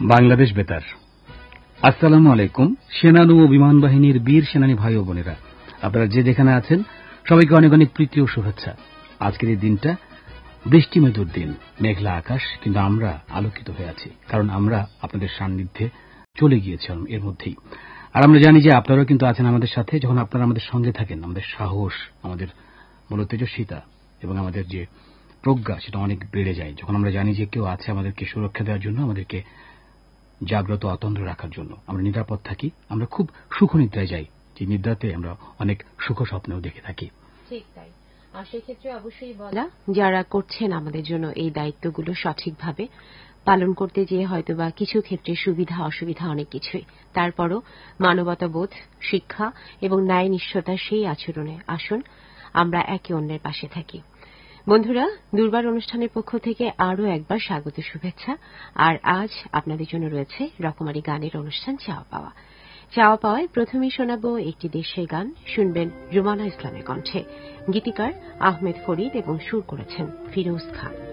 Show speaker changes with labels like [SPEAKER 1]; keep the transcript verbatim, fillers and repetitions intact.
[SPEAKER 1] বাংলাদেশ বেতার। আসসালামু আলাইকুম। সেনানু ও বিমান বাহিনীর বীর সেনানী ভাই ও বোনেরা, আপনারা যে যেখানে আছেন সবাইকে অনেক অনেক প্রীতি ও শুভেচ্ছা। আজকের এই দিনটা বৃষ্টিমেদুর দিন, মেঘলা আকাশ, কিন্তু আমরা আলোকিত হয়ে আছি, কারণ আমরা আপনাদের সান্নিধ্যে চলে গিয়েছিলাম এর মধ্যেই। আর আমরা জানি যে আপনারাও কিন্তু আছেন আমাদের সাথে। যখন আপনারা আমাদের সঙ্গে থাকেন, আমাদের সাহস, আমাদের মূল তেজস্বিতা এবং আমাদের যে প্রজ্ঞা সেটা অনেক বেড়ে যায়। যখন আমরা জানি যে কেউ আছে আমাদেরকে সুরক্ষা দেওয়ার জন্য, আমাদেরকে জাগ্রত অতন্দ্র রাখার জন্য, আমরা নিরাপদ থাকি, আমরা খুব সুখনিদ্রায় যাই, যে নিদ্রাতে আমরা অনেক সুখ স্বপ্নেও দেখে থাকি।
[SPEAKER 2] ঠিক তাই। আর সেক্ষেত্রে অবশ্যই বলা, যারা করছেন আমাদের জন্য এই দায়িত্বগুলো সঠিকভাবে পালন করতে যেয়ে হয়তোবা কিছু ক্ষেত্রে সুবিধা অসুবিধা অনেক কিছুই, তারপরও মানবতাবোধ, শিক্ষা এবং ন্যায় নিষ্ঠতার সেই আচরণে আসুন আমরা একে অন্যের পাশে থাকি। বন্ধুরা, দুর্বার অনুষ্ঠানের পক্ষ থেকে আরও একবার স্বাগত, শুভেচ্ছা। আর আজ আপনাদের জন্য রয়েছে রকমারি গানের অনুষ্ঠান চাওয়া পাওয়া। চাওয়া পাওয়ায় প্রথমেই শোনাব একটি দেশের গান, শুনবেন রুমানা ইসলামের কণ্ঠে। গীতিকার আহমেদ ফরিদ এবং সুর করেছেন ফিরোজ খান।